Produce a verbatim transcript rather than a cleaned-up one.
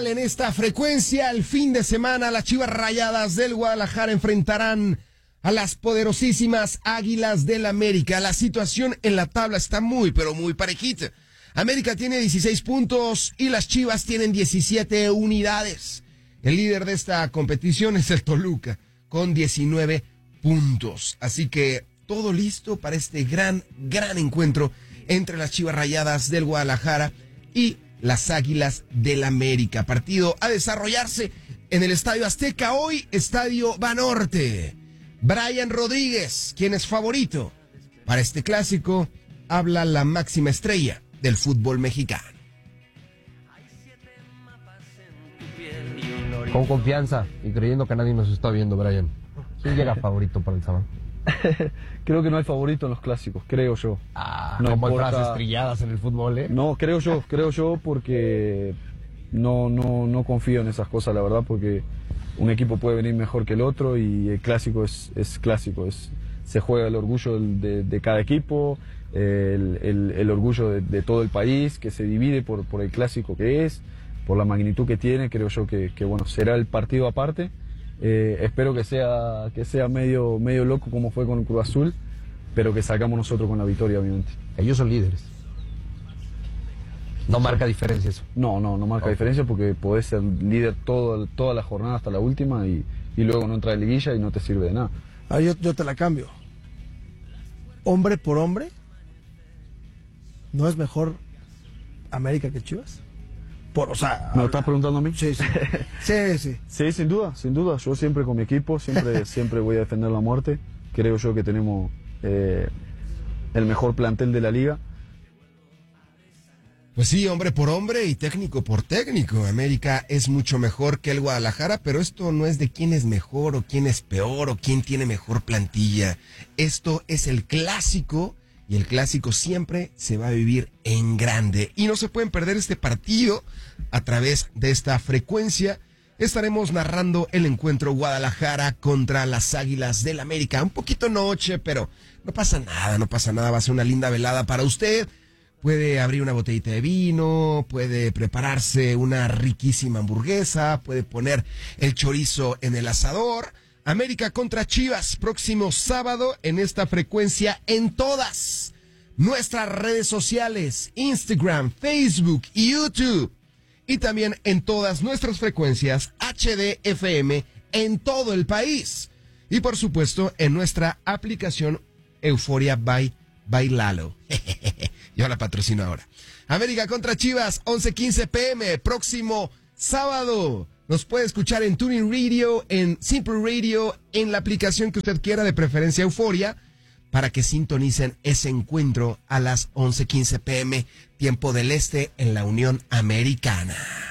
En esta frecuencia, el fin de semana, las Chivas Rayadas del Guadalajara enfrentarán a las poderosísimas Águilas del América. La situación en la tabla está muy, pero muy parejita. América tiene dieciséis puntos y las Chivas tienen diecisiete unidades. El líder de esta competición es el Toluca, con diecinueve puntos. Así que todo listo para este gran, gran encuentro entre las Chivas Rayadas del Guadalajara y las Águilas del América. Partido a desarrollarse en el Estadio Azteca, hoy Estadio Banorte. Brian Rodríguez, quien es favorito para este clásico, habla la máxima estrella del fútbol mexicano. Con confianza y creyendo que nadie nos está viendo, Brian. ¿Quién llega favorito para el sábado? Creo que no hay favorito en los clásicos, creo yo. Ah, no como hay importa... frases trilladas en el fútbol, ¿eh? No, creo yo, creo yo porque no, no, no confío en esas cosas, la verdad, porque un equipo puede venir mejor que el otro y el clásico es, es clásico, es, se juega el orgullo de, de cada equipo, el, el, el orgullo de, de todo el país, que se divide por, por el clásico que es, por la magnitud que tiene. Creo yo que, que bueno, será el partido aparte. Eh, espero que sea, que sea medio, medio loco como fue con el Cruz Azul, pero que sacamos nosotros con la victoria, obviamente. Ellos son líderes. No marca diferencia eso. No, no, no marca Okay. diferencia porque podés ser líder todo, toda la jornada hasta la última y, y luego no entra en liguilla y no te sirve de nada. Ah, yo, yo te la cambio. Hombre por hombre, ¿no es mejor América que Chivas? Por, o sea, ¿Me lo estás preguntando a mí? Sí, sí. Sí, sí. Sí, sin duda, sin duda. Yo siempre con mi equipo, siempre, siempre voy a defender la muerte. Creo yo que tenemos eh, el mejor plantel de la liga. Pues sí, hombre por hombre y técnico por técnico. América es mucho mejor que el Guadalajara, pero esto no es de quién es mejor o quién es peor o quién tiene mejor plantilla. Esto es el clásico y el clásico siempre se va a vivir en grande. Y no se pueden perder este partido a través de esta frecuencia. Estaremos narrando el encuentro Guadalajara contra las Águilas del América. Un poquito noche, pero no pasa nada, no pasa nada. Va a ser una linda velada para usted. Puede abrir una botellita de vino, puede prepararse una riquísima hamburguesa, puede poner el chorizo en el asador. América contra Chivas, próximo sábado en esta frecuencia en todas nuestras redes sociales, Instagram, Facebook y YouTube. Y también en todas nuestras frecuencias H D F M en todo el país. Y por supuesto en nuestra aplicación Euforia by, by Lalo. Yo la patrocino ahora. América contra Chivas, once quince p m, próximo sábado. Nos puede escuchar en Tuning Radio, en Simple Radio, en la aplicación que usted quiera, de preferencia Euforia, para que sintonicen ese encuentro a las once quince p m, tiempo del este, en la Unión Americana.